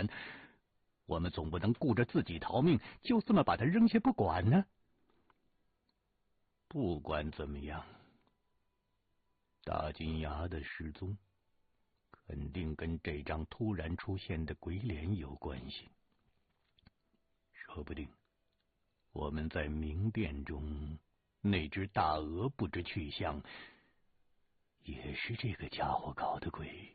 远，我们总不能顾着自己逃命，就这么把他扔下不管呢。不管怎么样，大金牙的失踪肯定跟这张突然出现的鬼脸有关系。说不定我们在明殿中那只大鹅不知去向，也是这个家伙搞的鬼。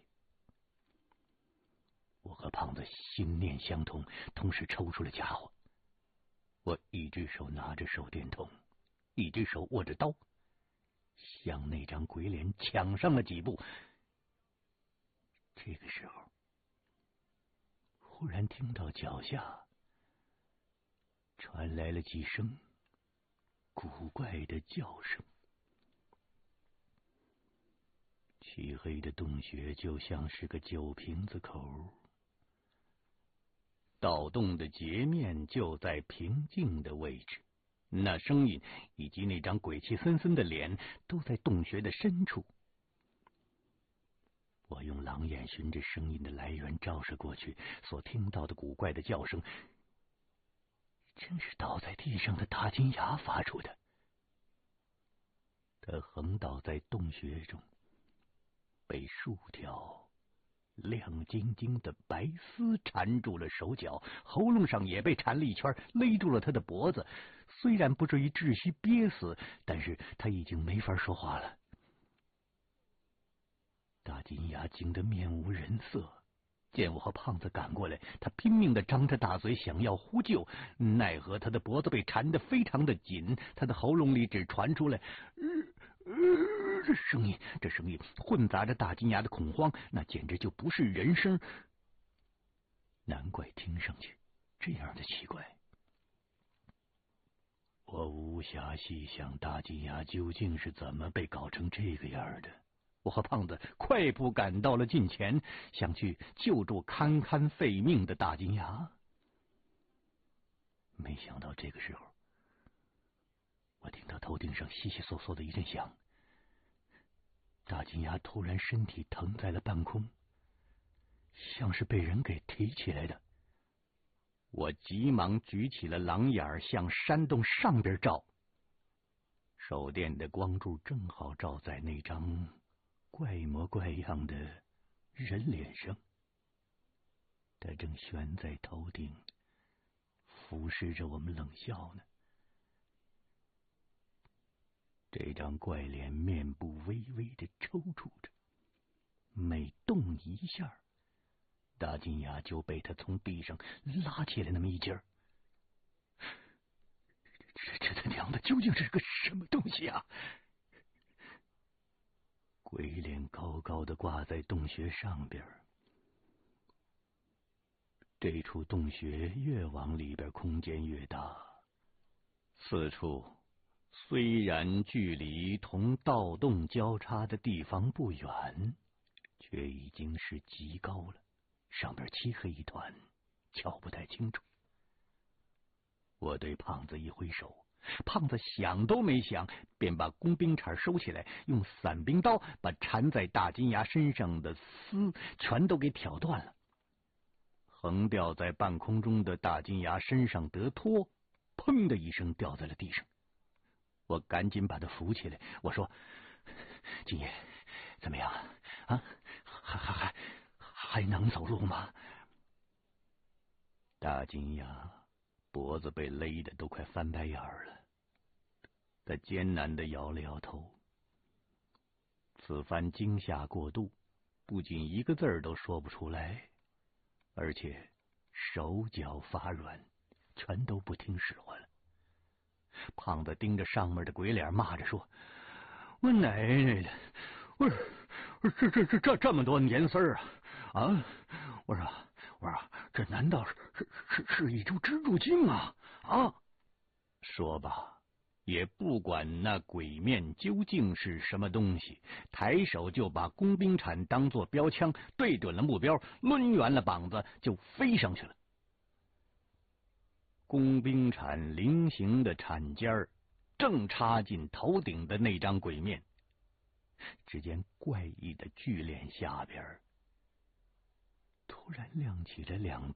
我和胖子心念相通，同时抽出了家伙。我一只手拿着手电筒，一只手握着刀，向那张鬼脸抢上了几步。这个时候，忽然听到脚下传来了几声古怪的叫声。漆黑的洞穴就像是个酒瓶子口，盗洞的截面就在平静的位置，那声音以及那张鬼气森森的脸都在洞穴的深处。我用狼眼循着声音的来源照射过去，所听到的古怪的叫声真是倒在地上的大金牙发出的。他横倒在洞穴中，被数条亮晶晶的白丝缠住了手脚，喉咙上也被缠了一圈，勒住了他的脖子。虽然不至于窒息憋死，但是他已经没法说话了。大金牙惊得面无人色，见我和胖子赶过来，他拼命地张着大嘴想要呼救，奈何他的脖子被缠得非常的紧，他的喉咙里只传出来这声音混杂着大金牙的恐慌，那简直就不是人声，难怪听上去这样的奇怪。我无暇细想大金牙究竟是怎么被搞成这个样的。我和胖子快步赶到了近前，想去救助堪堪废命的大金牙。没想到这个时候，我听到头顶上悉悉嗦嗦的一阵响，大金牙突然身体腾在了半空，像是被人给提起来的。我急忙举起了狼眼向山洞上边照，手电的光柱正好照在那张怪模怪样的人脸上，他正悬在头顶，俯视着我们冷笑呢。这张怪脸面部微微的抽搐着，每动一下，大金牙就被他从地上拉起来那么一截儿。这他娘的究竟是个什么东西啊？鬼脸高高的挂在洞穴上边，这处洞穴越往里边空间越大，四处虽然距离同盗洞交叉的地方不远，却已经是极高了，上边漆黑一团，瞧不太清楚。我对胖子一挥手，胖子想都没想，便把工兵铲收起来，用伞兵刀把缠在大金牙身上的丝全都给挑断了。横吊在半空中的大金牙身上得脱，砰的一声掉在了地上。我赶紧把他扶起来，我说：“金爷，怎么样啊？还能走路吗？”大金牙脖子被勒得都快翻白眼了，他艰难地摇了摇头。此番惊吓过度，不仅一个字儿都说不出来，而且手脚发软，全都不听使唤了。胖子盯着上面的鬼脸骂着说：“我奶奶的，我说这么多年丝啊！啊，我说这难道是一株蜘蛛精啊？啊！”说吧，也不管那鬼面究竟是什么东西，抬手就把工兵铲当作标枪，对准了目标，抡圆了膀子就飞上去了。工兵铲菱形的铲尖儿正插进头顶的那张鬼面，只见怪异的巨脸下边突然亮起了两